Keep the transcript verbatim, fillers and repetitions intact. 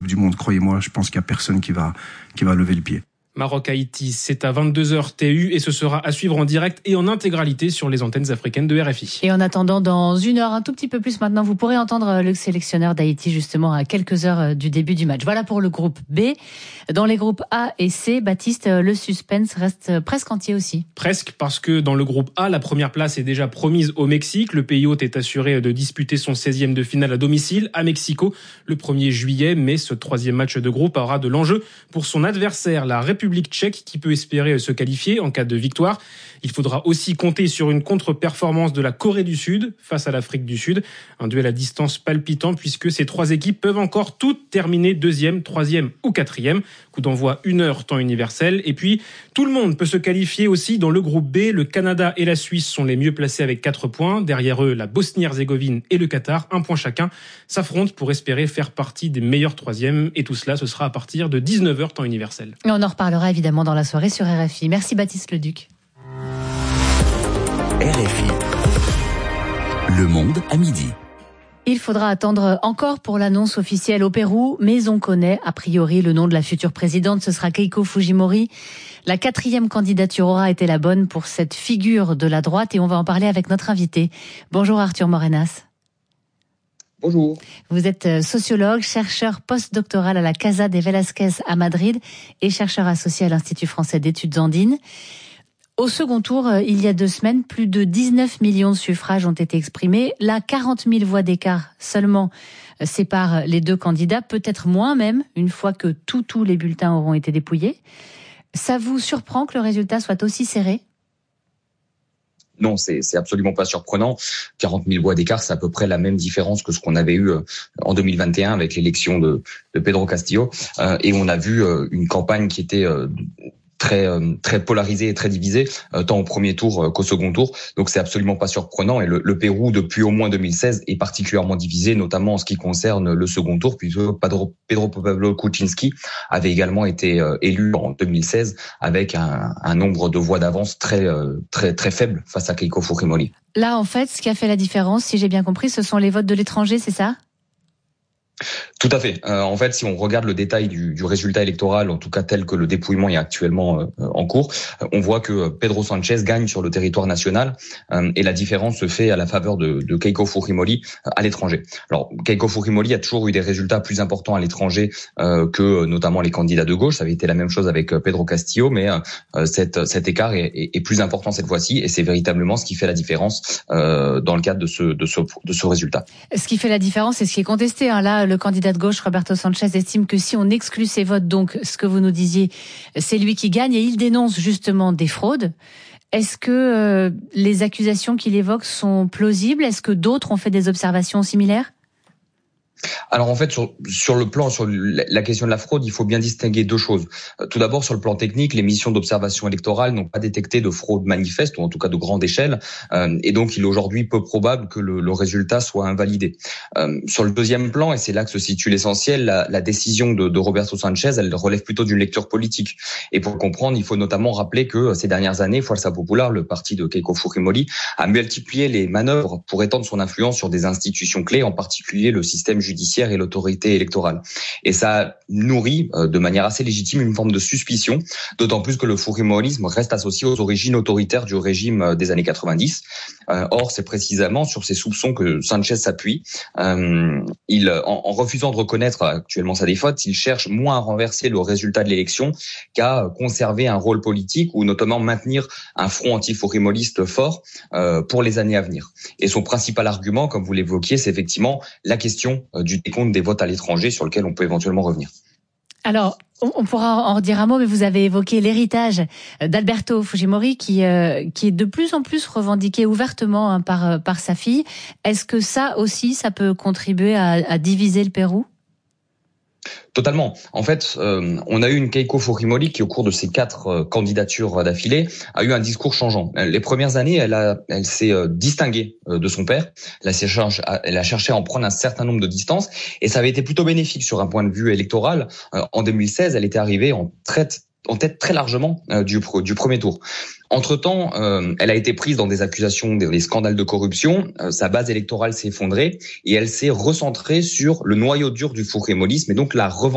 du Monde. Croyez-moi, je pense qu'il n'y a personne qui va, qui va lever le pied. Maroc-Haïti, c'est à vingt-deux heures T U et ce sera à suivre en direct et en intégralité sur les antennes africaines de R F I. Et en attendant, dans une heure, un tout petit peu plus maintenant, vous pourrez entendre le sélectionneur d'Haïti justement à quelques heures du début du match. Voilà pour le groupe B. Dans les groupes A et C, Baptiste, le suspense reste presque entier aussi. Presque, parce que dans le groupe A, la première place est déjà promise au Mexique. Le pays hôte est assuré de disputer son seizième de finale à domicile à Mexico le premier juillet. Mais ce troisième match de groupe aura de l'enjeu pour son adversaire, la République tchèque, qui peut espérer se qualifier en cas de victoire. Il faudra aussi compter sur une contre-performance de la Corée du Sud face à l'Afrique du Sud. Un duel à distance palpitant puisque ces trois équipes peuvent encore toutes terminer deuxième, troisième ou quatrième. Coup d'envoi une heure temps universel. Et puis, tout le monde peut se qualifier aussi dans le groupe B. Le Canada et la Suisse sont les mieux placés avec quatre points. Derrière eux, la Bosnie-Herzégovine et le Qatar, un point chacun, s'affrontent pour espérer faire partie des meilleurs troisièmes. Et tout cela, ce sera à partir de dix-neuf heures temps universel. Et on en reparlera évidemment dans la soirée sur R F I. Merci Baptiste Leduc. R F I. Le Monde à midi. Il faudra attendre encore pour l'annonce officielle au Pérou, mais on connaît a priori le nom de la future présidente, ce sera Keiko Fujimori. La quatrième candidature aura été la bonne pour cette figure de la droite et on va en parler avec notre invité. Bonjour Arthur Morenas. Bonjour. Vous êtes sociologue, chercheur postdoctoral à la Casa de Velázquez à Madrid et chercheur associé à l'Institut français d'études andines. Au second tour, il y a deux semaines, plus de dix-neuf millions de suffrages ont été exprimés. Là, quarante mille voix d'écart seulement séparent les deux candidats, peut-être moins même, une fois que tous tous les bulletins auront été dépouillés. Ça vous surprend que le résultat soit aussi serré ? Non, c'est, c'est absolument pas surprenant. quarante mille voix d'écart, c'est à peu près la même différence que ce qu'on avait eu en deux mille vingt et un avec l'élection de, de Pedro Castillo. Euh, et on a vu euh, une campagne qui était euh, très très polarisée et très divisée, euh, tant au premier tour euh, qu'au second tour. Donc c'est absolument pas surprenant. Et le, le Pérou, depuis au moins deux mille seize, est particulièrement divisé, notamment en ce qui concerne le second tour, puisque Pedro, Pedro Pablo Kuczynski avait également été euh, élu en deux mille seize avec un, un nombre de voix d'avance très euh, très très faible face à Keiko Fujimori. Là, en fait, ce qui a fait la différence, si j'ai bien compris, ce sont les votes de l'étranger, c'est ça ? Tout à fait. Euh, en fait, si on regarde le détail du, du résultat électoral, en tout cas tel que le dépouillement est actuellement euh, en cours, euh, on voit que Pedro Sánchez gagne sur le territoire national euh, et la différence se fait à la faveur de, de Keiko Fujimori euh, à l'étranger. Alors, Keiko Fujimori a toujours eu des résultats plus importants à l'étranger euh, que euh, notamment les candidats de gauche. Ça avait été la même chose avec euh, Pedro Castillo, mais euh, cette, cet écart est, est, est plus important cette fois-ci et c'est véritablement ce qui fait la différence euh, dans le cadre de ce, de ce, de ce résultat. Ce qui fait la différence, c'est ce qui est contesté. Hein. Là, le candidat de gauche, Roberto Sanchez, estime que si on exclut ses votes, donc ce que vous nous disiez, c'est lui qui gagne et il dénonce justement des fraudes. Est-ce que euh, les accusations qu'il évoque sont plausibles ? Est-ce que d'autres ont fait des observations similaires ? Alors en fait, sur, sur le plan, sur la question de la fraude, il faut bien distinguer deux choses. Tout d'abord, sur le plan technique, les missions d'observation électorale n'ont pas détecté de fraude manifeste, ou en tout cas de grande échelle, euh, et donc il est aujourd'hui peu probable que le, le résultat soit invalidé. Euh, sur le deuxième plan, et c'est là que se situe l'essentiel, la, la décision de, de Roberto Sanchez, elle relève plutôt d'une lecture politique. Et pour le comprendre, il faut notamment rappeler que ces dernières années, Fuerza Popular, le parti de Keiko Fujimori, a multiplié les manœuvres pour étendre son influence sur des institutions clés, en particulier le système judiciaire et l'autorité électorale. Et ça nourrit euh, de manière assez légitime une forme de suspicion, d'autant plus que le fujimorisme reste associé aux origines autoritaires du régime euh, des années quatre-vingt-dix. Euh, or, c'est précisément sur ces soupçons que Sanchez s'appuie. Euh, il, en, en refusant de reconnaître actuellement sa défaite, il cherche moins à renverser le résultat de l'élection qu'à conserver un rôle politique ou notamment maintenir un front anti-fujimoriste fort euh, pour les années à venir. Et son principal argument, comme vous l'évoquiez, c'est effectivement la question euh, du décompte des votes à l'étranger sur lequel on peut éventuellement revenir. Alors, on pourra en redire un mot, mais vous avez évoqué l'héritage d'Alberto Fujimori qui, euh, qui est de plus en plus revendiqué ouvertement hein, par, par sa fille. Est-ce que ça aussi, ça peut contribuer à, à diviser le Pérou ? Totalement. En fait, euh, on a eu une Keiko Fujimori qui, au cours de ses quatre euh, candidatures d'affilée, a eu un discours changeant. Les premières années, elle a, elle s'est euh, distinguée euh, de son père. Elle a, elle a cherché à en prendre un certain nombre de distances, et ça avait été plutôt bénéfique sur un point de vue électoral. Euh, en deux mille seize, elle était arrivée en traite en tête très largement euh, du, du premier tour. Entre-temps, euh, elle a été prise dans des accusations, des, des scandales de corruption. Euh, sa base électorale s'est effondrée et elle s'est recentrée sur le noyau dur du fujimorisme et donc la revendication